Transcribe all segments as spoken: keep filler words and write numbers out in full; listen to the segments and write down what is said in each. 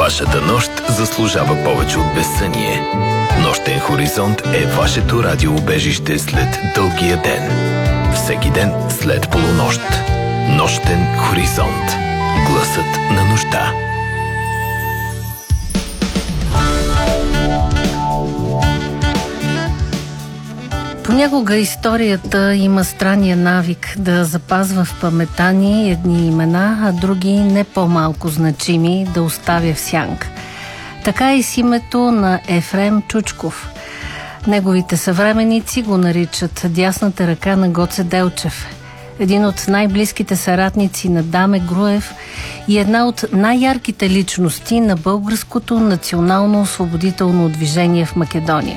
Вашата нощ заслужава повече от безсъние. Нощен хоризонт е вашето радиоубежище след дългия ден. Всеки ден след полунощ. Нощен хоризонт. Гласът на нощта. Понякога историята има странния навик да запазва в паметта ни едни имена, а други не по-малко значими да оставя в сянка. Така и с името на Ефрем Чучков. Неговите съвременици го наричат дясната ръка на Гоце Делчев, един от най-близките съратници на Даме Груев и една от най-ярките личности на българското национално освободително движение в Македония.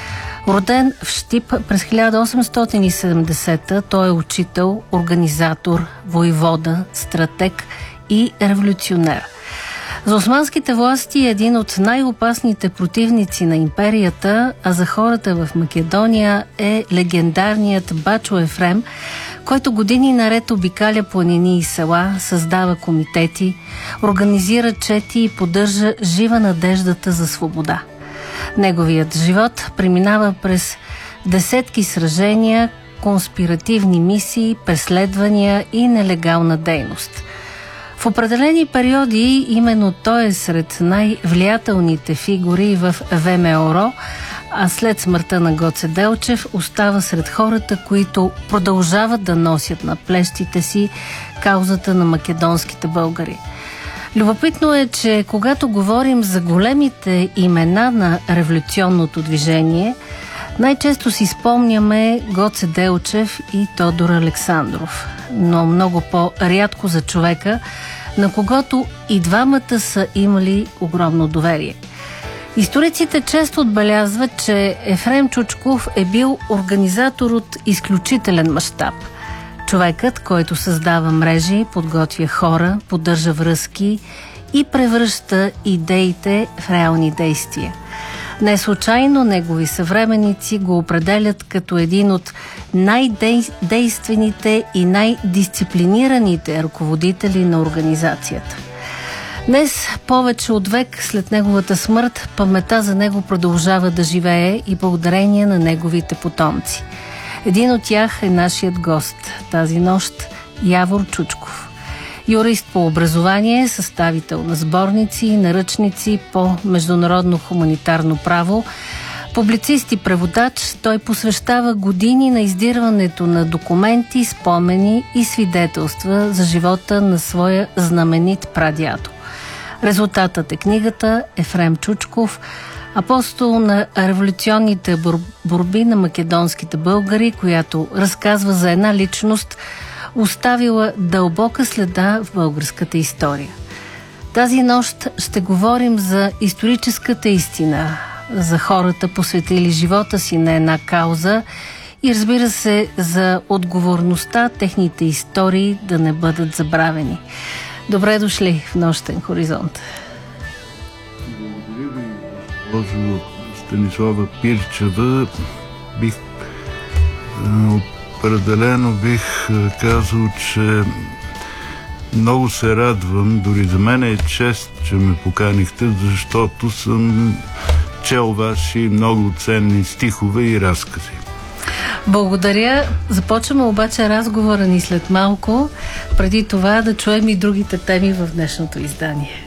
Роден в Щип през хиляда осемстотин и седемдесета, той е учител, организатор, войвода, стратег и революционер. За османските власти е един от най-опасните противници на империята, а за хората в Македония е легендарният Бачо Ефрем, който години наред обикаля планини и села, създава комитети, организира чети и поддържа жива надеждата за свобода. Неговият живот преминава през десетки сражения, конспиративни мисии, преследвания и нелегална дейност. В определени периоди именно той е сред най-влиятелните фигури в ВМРО, а след смъртта на Гоце Делчев остава сред хората, които продължават да носят на плещите си каузата на македонските българи. Любопитно е, че когато говорим за големите имена на революционното движение, най-често си спомняме Гоце Делчев и Тодор Александров, но много по-рядко за човека, на когото и двамата са имали огромно доверие. Историците често отбелязват, че Ефрем Чучков е бил организатор от изключителен мащаб. Човекът, който създава мрежи, подготвя хора, поддържа връзки и превръща идеите в реални действия. Не случайно негови съвременници го определят като един от най-действените и най-дисциплинираните ръководители на организацията. Днес, повече от век след неговата смърт, паметта за него продължава да живее и благодарение на неговите потомци. Един от тях е нашият гост тази нощ – Явор Чучков. Юрист по образование, съставител на сборници и наръчници по международно хуманитарно право, публицист и преводач, той посвещава години на издирването на документи, спомени и свидетелства за живота на своя знаменит прадядо. Резултатът е книгата Ефрем Чучков, апостол на революционните борби на македонските българи, която разказва за една личност, оставила дълбока следа в българската история. Тази нощ ще говорим за историческата истина, за хората, посветили живота си на една кауза и, разбира се, за отговорността техните истории да не бъдат забравени. Добре дошли в Нощен хоризонт. Госпожо Станислава Пирчева, бих определено бих казал, че много се радвам, дори за мен е чест, че ме поканихте, защото съм чел ваши много ценни стихове и разкази. Благодаря. Започваме обаче разговора ни след малко, преди това да чуем и другите теми в днешното издание.